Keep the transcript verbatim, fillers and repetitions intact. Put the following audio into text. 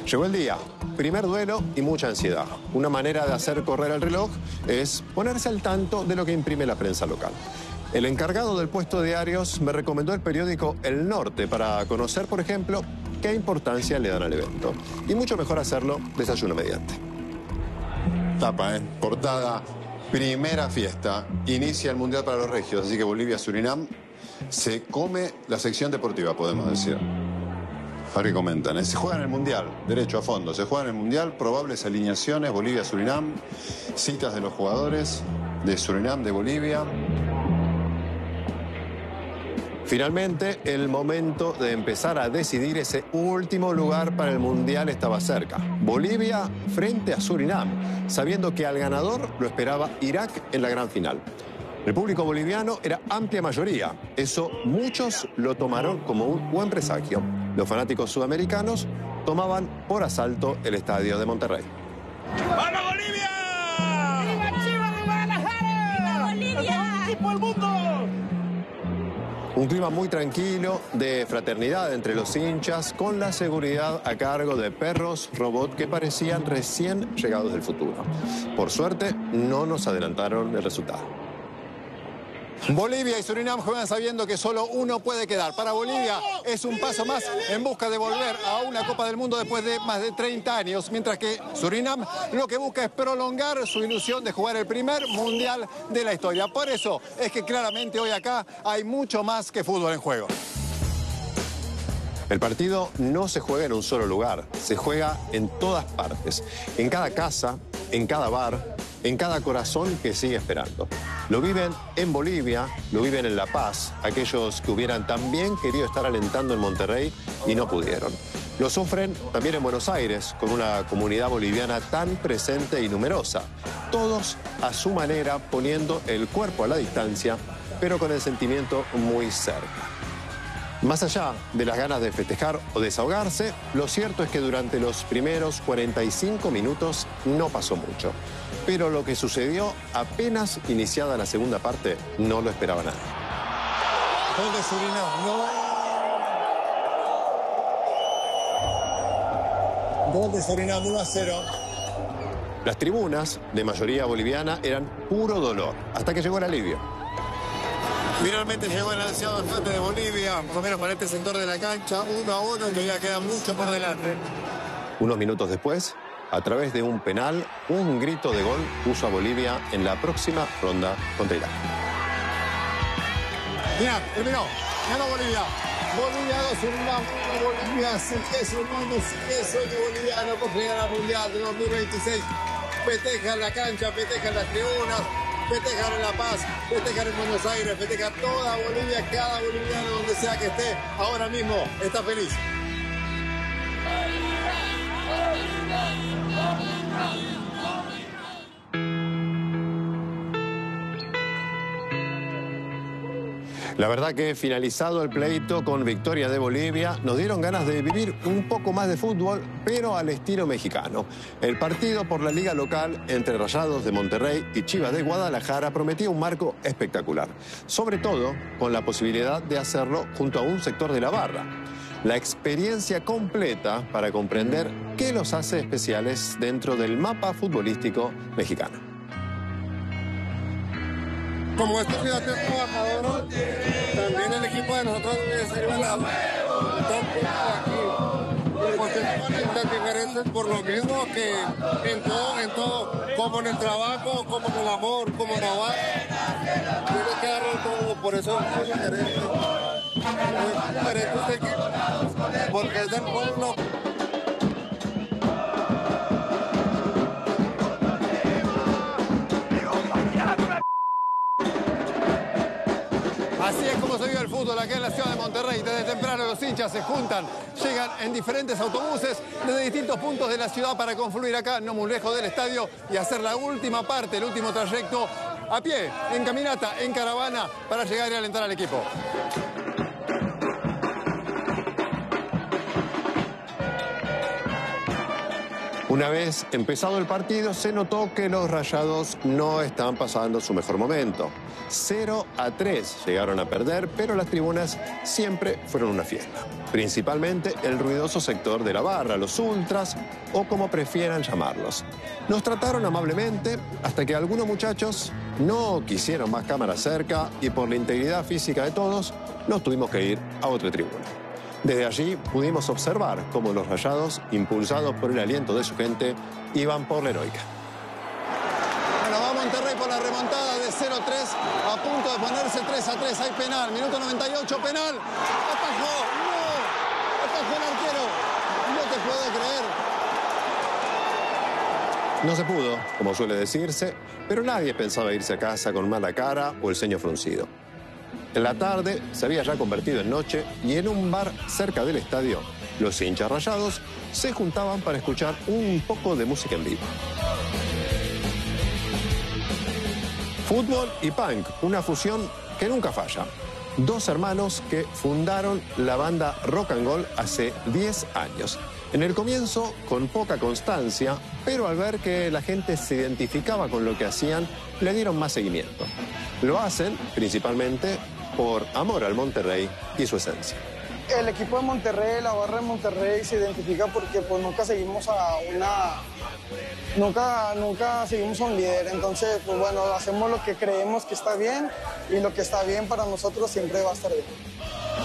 Llegó el día, primer duelo y mucha ansiedad. Una manera de hacer correr el reloj es ponerse al tanto de lo que imprime la prensa local. El encargado del puesto de diarios me recomendó el periódico El Norte para conocer, por ejemplo, qué importancia le dan al evento. Y mucho mejor hacerlo desayuno mediante. Tapa, ¿eh? Portada, primera fiesta. Inicia el Mundial para los Regios, así que Bolivia-Surinam se come la sección deportiva, podemos decir. A ver qué comentan. Se juega en el Mundial, derecho a fondo. Se juega en el Mundial, probables alineaciones, Bolivia-Surinam, citas de los jugadores de Surinam, de Bolivia. Finalmente, el momento de empezar a decidir ese último lugar para el Mundial estaba cerca. Bolivia frente a Surinam, sabiendo que al ganador lo esperaba Irak en la gran final. El público boliviano era amplia mayoría. Eso muchos lo tomaron como un buen presagio. Los fanáticos sudamericanos tomaban por asalto el estadio de Monterrey. ¡Vamos, Bolivia! ¡Viva Chivas de Guadalajara! ¡Viva Bolivia! ¡El equipo del mundo! Un clima muy tranquilo, de fraternidad entre los hinchas, con la seguridad a cargo de perros robot que parecían recién llegados del futuro. Por suerte, no nos adelantaron el resultado. Bolivia y Surinam juegan sabiendo que solo uno puede quedar. Para Bolivia es un paso más en busca de volver a una Copa del Mundo después de más de treinta años, mientras que Surinam lo que busca es prolongar su ilusión de jugar el primer Mundial de la historia. Por eso es que claramente hoy acá hay mucho más que fútbol en juego. El partido no se juega en un solo lugar, se juega en todas partes, en cada casa, en cada bar, en cada corazón que sigue esperando. Lo viven en Bolivia, lo viven en La Paz, aquellos que hubieran también querido estar alentando en Monterrey y no pudieron. Lo sufren también en Buenos Aires, con una comunidad boliviana tan presente y numerosa. Todos a su manera poniendo el cuerpo a la distancia, pero con el sentimiento muy cerca. Más allá de las ganas de festejar o desahogarse, lo cierto es que durante los primeros cuarenta y cinco minutos no pasó mucho. Pero lo que sucedió apenas iniciada la segunda parte no lo esperaba nadie. Gol de Surinam, no. Gol de Surinam, uno a cero. Las tribunas, de mayoría boliviana, eran puro dolor, hasta que llegó el alivio. Finalmente llegó el ansiado empate de Bolivia, por lo menos para este sector de la cancha, uno a uno, y todavía queda mucho por delante. Unos minutos después, a través de un penal, un grito de gol puso a Bolivia en la próxima ronda contra Irak. Mira, terminó, ganó Bolivia. Bolivia dos, Surinam uno, Bolivia sigue sumando, sigue sueño boliviano por llegar al Mundial de dos mil veintiséis. Festejan la cancha, festejan las tribunas, festejan en La Paz, festejan en Buenos Aires, festejan toda Bolivia, cada boliviano donde sea que esté, ahora mismo está feliz. La verdad que finalizado el pleito con victoria de Bolivia, nos dieron ganas de vivir un poco más de fútbol, pero al estilo mexicano. El partido por la liga local entre Rayados de Monterrey y Chivas de Guadalajara prometía un marco espectacular, sobre todo con la posibilidad de hacerlo junto a un sector de la barra. La experiencia completa para comprender qué los hace especiales dentro del mapa futbolístico mexicano. Como esta ciudad es trabajadora, también el equipo de nosotros debe ser una aquí. Porque son tan diferentes por lo mismo que en todo, en todo, como en el trabajo, como en el amor, como en la barra. Tiene que darlo todo, por eso es muy diferente. Es diferente este equipo, porque es del pueblo. Así es como se vive el fútbol acá en la ciudad de Monterrey. Desde temprano los hinchas se juntan, llegan en diferentes autobuses desde distintos puntos de la ciudad para confluir acá, no muy lejos del estadio, y hacer la última parte, el último trayecto a pie, en caminata, en caravana, para llegar y alentar al equipo. Una vez empezado el partido, se notó que los Rayados no estaban pasando su mejor momento. cero a tres llegaron a perder, pero las tribunas siempre fueron una fiesta. Principalmente el ruidoso sector de la barra, los ultras o como prefieran llamarlos. Nos trataron amablemente hasta que algunos muchachos no quisieron más cámaras cerca y por la integridad física de todos nos tuvimos que ir a otra tribuna. Desde allí pudimos observar cómo los Rayados, impulsados por el aliento de su gente, iban por la heroica. Bueno, va Monterrey por la remontada de cero a tres, a punto de ponerse tres a tres. Hay penal, minuto noventa y ocho, penal. Atajó, no, atajó el arquero. No te puedo creer. No se pudo, como suele decirse, pero nadie pensaba irse a casa con mala cara o el ceño fruncido. En la tarde se había ya convertido en noche y en un bar cerca del estadio, los hinchas Rayados se juntaban para escuchar un poco de música en vivo. Fútbol y punk, una fusión que nunca falla. Dos hermanos que fundaron la banda Rock and Gold hace diez años. En el comienzo, con poca constancia, pero al ver que la gente se identificaba con lo que hacían, le dieron más seguimiento. Lo hacen principalmente por amor al Monterrey y su esencia. El equipo de Monterrey, la barra de Monterrey se identifica porque pues nunca seguimos a una... Nunca, nunca seguimos a un líder, entonces pues bueno, hacemos lo que creemos que está bien y lo que está bien para nosotros siempre va a estar bien.